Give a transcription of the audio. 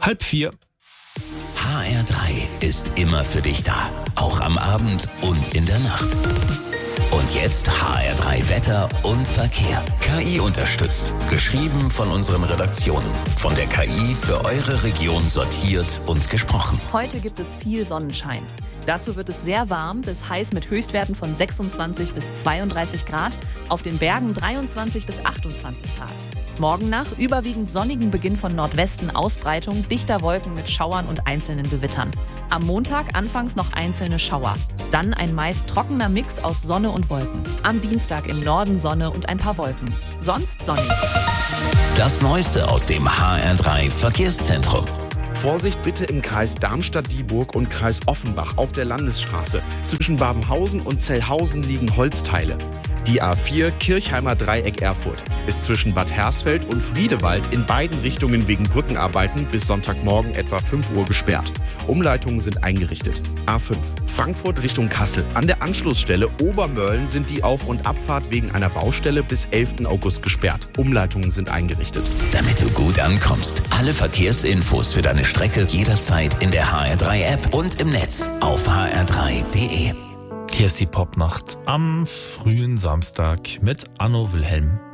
3:30. HR3 ist immer für dich da, auch am Abend und in der Nacht. Und jetzt HR3 Wetter und Verkehr. KI unterstützt. Geschrieben von unseren Redaktionen. Von der KI für eure Region sortiert und gesprochen. Heute gibt es viel Sonnenschein. Dazu wird es sehr warm bis heiß mit Höchstwerten von 26 bis 32 Grad, auf den Bergen 23 bis 28 Grad. Morgen nach überwiegend sonnigen Beginn von Nordwesten, Ausbreitung dichter Wolken mit Schauern und einzelnen Gewittern. Am Montag anfangs noch einzelne Schauer. Dann ein meist trockener Mix aus Sonne und Wolken. Am Dienstag im Norden Sonne und ein paar Wolken. Sonst sonnig. Das Neueste aus dem HR3 Verkehrszentrum. Vorsicht bitte im Kreis Darmstadt-Dieburg und Kreis Offenbach auf der Landesstraße. Zwischen Babenhausen und Zellhausen liegen Holzteile. Die A4 Kirchheimer Dreieck Erfurt ist zwischen Bad Hersfeld und Friedewald in beiden Richtungen wegen Brückenarbeiten bis Sonntagmorgen etwa 5 Uhr gesperrt. Umleitungen sind eingerichtet. A5 Frankfurt Richtung Kassel. An der Anschlussstelle Obermörlen sind die Auf- und Abfahrt wegen einer Baustelle bis 11. August gesperrt. Umleitungen sind eingerichtet. Damit du gut ankommst. Alle Verkehrsinfos für deine Strecke jederzeit in der HR3-App und im Netz auf hr3.de. Hier ist die Popnacht am frühen Samstag mit Anno Wilhelm.